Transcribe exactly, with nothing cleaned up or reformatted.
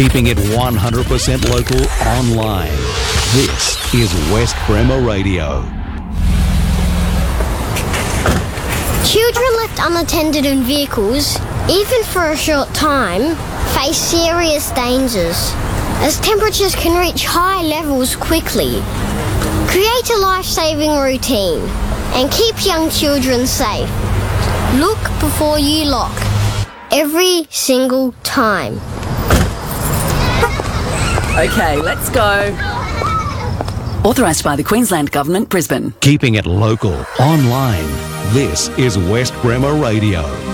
Keeping it one hundred percent local online. This is West Bremer Radio. Children left unattended in vehicles, even for a short time, face serious dangers, as temperatures can reach high levels quickly. Create a life-saving routine and keep young children safe. Look before you lock, every single time. Okay, let's go. Authorised by the Queensland Government, Brisbane. Keeping it local online. This is West Bremer Radio.